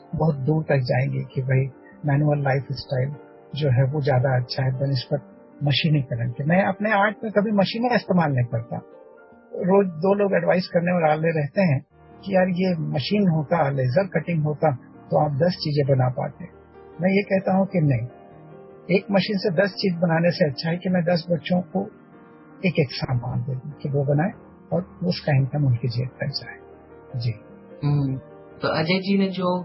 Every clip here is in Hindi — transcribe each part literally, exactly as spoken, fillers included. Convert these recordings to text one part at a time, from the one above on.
बहुत दूर तक जाएंगे कि भाई मैनुअल लाइफ स्टाइल जो है वो ज्यादा अच्छा है बनिस्बत मशीनीकरण के। मैं अपने आर्ट में कभी मशीनें इस्तेमाल नहीं करता। रोज दो लोग एडवाइस करने वाले रहते हैं कि यार ये मशीन होता, लेजर कटिंग होता तो आप दस चीजें बना पाते। मैं ये कहता हूँ कि नहीं, एक मशीन से दस चीज बनाने से अच्छा है कि मैं दस बच्चों को एक एक सामान दे दूं कि वो बनाए और उसका इनकम उनकी जेब तक जाए। जी। हम्म तो अजय जी ने जो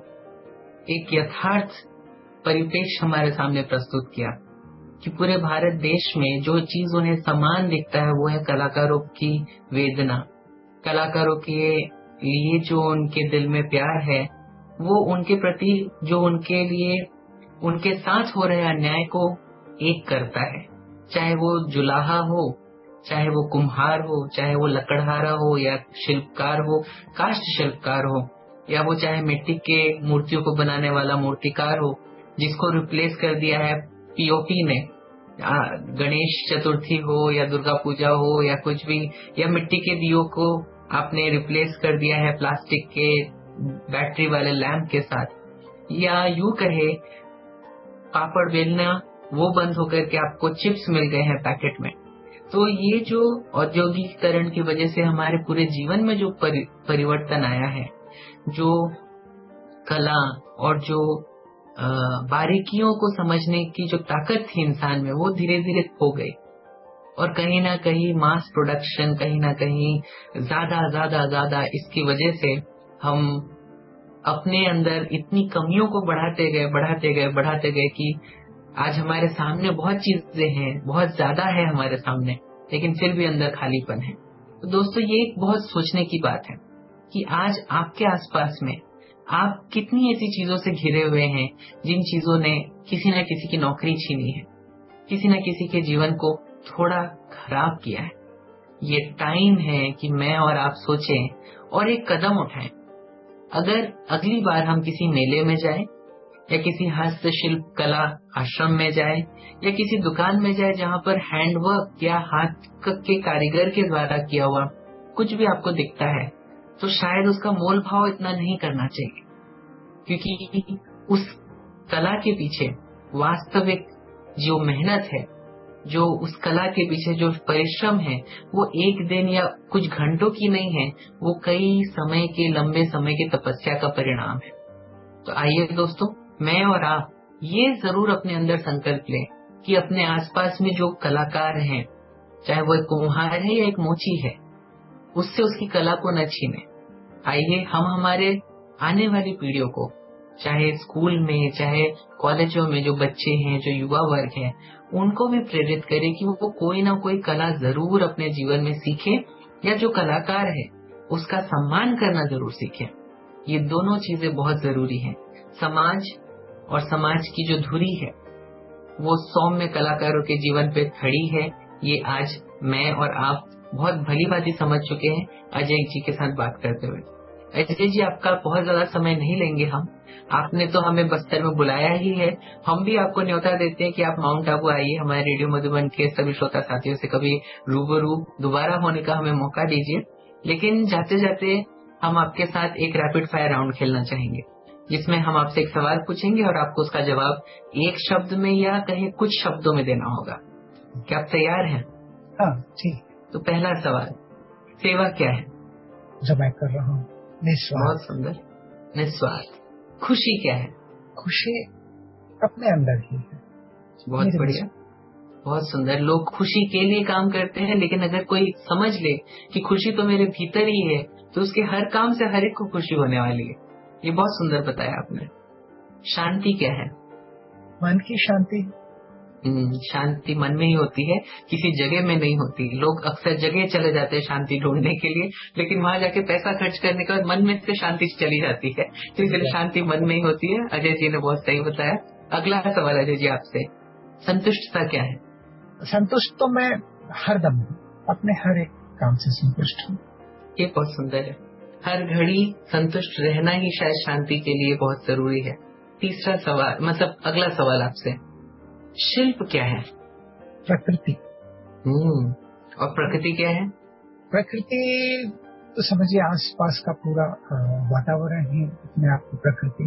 एक यथार्थ परिपेक्ष हमारे सामने प्रस्तुत किया कि पूरे भारत देश में जो चीज उन्हें समान दिखता है वो है कलाकारों की वेदना, कलाकारों के लिए जो उनके दिल में प्यार है, वो उनके प्रति जो उनके लिए उनके साथ हो रहे अन्याय को एक करता है। चाहे वो जुलाहा हो, चाहे वो कुम्हार हो, चाहे वो लकड़हारा हो या शिल्पकार हो, काष्ठ शिल्पकार हो, या वो चाहे मिट्टी के मूर्तियों को बनाने वाला मूर्तिकार हो जिसको रिप्लेस कर दिया है पीओपी ने, गणेश चतुर्थी हो या दुर्गा पूजा हो या कुछ भी, या मिट्टी के दियों को आपने रिप्लेस कर दिया है प्लास्टिक के बैटरी वाले लैंप के साथ, या यूं कहे पापड़ बेलना वो बंद होकर के आपको चिप्स मिल गए हैं पैकेट में। तो ये जो औद्योगिकीकरण की वजह से हमारे पूरे जीवन में जो परि, परिवर्तन आया है, जो कला और जो बारीकियों को समझने की जो ताकत थी इंसान में वो धीरे धीरे खो गई। और कहीं ना कहीं मास प्रोडक्शन, कहीं ना कहीं ज्यादा ज्यादा ज्यादा इसकी वजह से हम अपने अंदर इतनी कमियों को बढ़ाते गए बढ़ाते गए बढ़ाते गए कि आज हमारे सामने बहुत चीजें हैं, बहुत ज्यादा है हमारे सामने, लेकिन फिर भी अंदर खालीपन है। तो दोस्तों ये एक बहुत सोचने की बात है कि आज आपके आसपास में आप कितनी ऐसी चीजों से घिरे हुए हैं जिन चीजों ने किसी न किसी की नौकरी छीनी है, किसी न किसी के जीवन को थोड़ा खराब किया है। ये टाइम है कि मैं और आप सोचें और एक कदम उठाएं। अगर अगली बार हम किसी मेले में जाएं या किसी हस्तशिल्प कला आश्रम में जाए या किसी दुकान में जाए जहां पर हैंडवर्क या हाथ के कारीगर के द्वारा किया हुआ कुछ भी आपको दिखता है, तो शायद उसका मोल भाव इतना नहीं करना चाहिए, क्योंकि उस कला के पीछे वास्तविक जो मेहनत है, जो उस कला के पीछे जो परिश्रम है, वो एक दिन या कुछ घंटों की नहीं है, वो कई समय के लंबे समय की तपस्या का परिणाम है। तो आइए दोस्तों, मैं और आप ये जरूर अपने अंदर संकल्प लें कि अपने आसपास में जो कलाकार हैं, चाहे वो एक कुम्हार है या एक मोची है, उससे उसकी कला को न छीने। आइए हम हमारे आने वाली पीढ़ियों को, चाहे स्कूल में चाहे कॉलेजों में जो बच्चे हैं, जो युवा वर्ग है, उनको भी प्रेरित करें कि वो कोई ना कोई कला जरूर अपने जीवन में सीखे, या जो कलाकार है उसका सम्मान करना जरूर सीखे। ये दोनों चीजें बहुत जरूरी हैं। समाज और समाज की जो धुरी है वो सौम्य कलाकारों के जीवन पे खड़ी है। ये आज मैं और आप बहुत भली भांति समझ चुके हैं अजय जी के साथ बात करते हुए। अजय जी, आपका बहुत ज्यादा समय नहीं लेंगे हम। आपने तो हमें बस्तर में बुलाया ही है, हम भी आपको न्योता देते हैं कि आप माउंट आबू आइए, हमारे रेडियो मधुबन के सभी श्रोता साथियों से कभी रूबरू दोबारा होने का हमें मौका दीजिए। लेकिन जाते जाते हम आपके साथ एक रैपिड फायर राउंड खेलना चाहेंगे, जिसमें हम आपसे एक सवाल पूछेंगे और आपको उसका जवाब एक शब्द में या कहीं कुछ शब्दों में देना होगा। क्या आप तैयार हैं? हाँ ठीक। तो पहला सवाल, सेवा क्या है? जो मैं कर रहा हूँ, निस्वार्थ। बहुत सुंदर, निस्वार्थ। खुशी क्या है? खुशी अपने अंदर ही है। बहुत बढ़िया, बहुत सुंदर। लोग खुशी के लिए काम करते हैं, लेकिन अगर कोई समझ ले कि खुशी तो मेरे भीतर ही है, तो उसके हर काम से हर एक को खुशी होने वाली है। ये बहुत सुंदर बताया आपने। शांति क्या है? मन की शांति। शांति मन में ही होती है, किसी जगह में नहीं होती। लोग अक्सर जगह चले जाते हैं शांति ढूंढने के लिए, लेकिन वहां जाके पैसा खर्च करने के बाद मन में से शांति चली जाती है। तो इसलिए शांति मन में ही होती है। अजय जी ने बहुत सही बताया। अगला सवाल अजय जी आपसे, संतुष्टता क्या है? संतुष्ट तो मैं हरदम अपने हर एक काम से संतुष्ट हूँ। ये बहुत सुंदर है। हर घड़ी संतुष्ट रहना ही शायद शांति के लिए बहुत जरूरी है। तीसरा सवाल, मतलब अगला सवाल आपसे, शिल्प क्या है? प्रकृति। हम्म और प्रकृति क्या है? प्रकृति तो समझिए आसपास का पूरा वातावरण ही अपने आप को प्रकृति